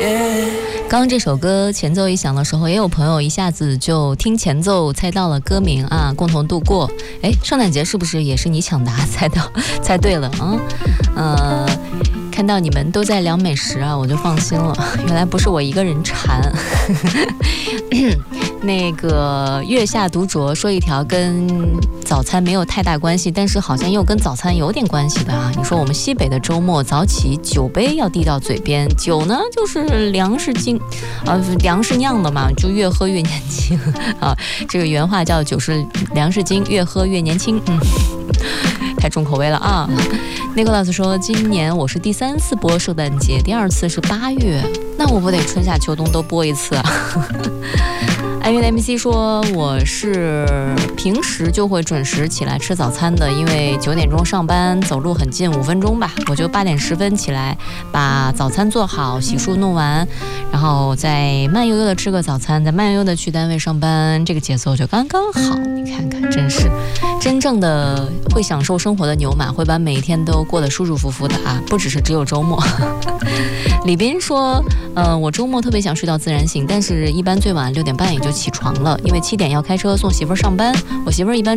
刚刚这首歌前奏一响的时候，也有朋友一下子就听前奏猜到了歌名啊，共同度过。哎，圣诞节是不是也是你抢答猜对了啊？看到你们都在聊美食啊，我就放心了，原来不是我一个人馋。那个月下独酌说一条跟早餐没有太大关系，但是好像又跟早餐有点关系的啊。你说我们西北的周末早起，酒杯要递到嘴边，酒呢就是粮食精，粮食酿的嘛，就越喝越年轻啊。这个原话叫酒是粮食精，越喝越年轻。太重口味了啊。Nicholas 说今年我是第3次播圣诞节，第2次是8月，那我不得春夏秋冬都播一次啊。安云的 MC 说我是平时就会准时起来吃早餐的，因为9点钟上班，走路很近，5分钟吧，我就8点10分起来把早餐做好，洗漱弄完，然后再慢悠悠的吃个早餐，再慢悠悠的去单位上班，这个节奏就刚刚好。你看看，真是真正的会享受生活的牛马，会把每一天都过得舒舒服服的啊，不只是只有周末。李斌说我周末特别想睡到自然醒，但是一般最晚6点半也就起床了，因为7点要开车送媳妇儿上班，我媳妇儿一般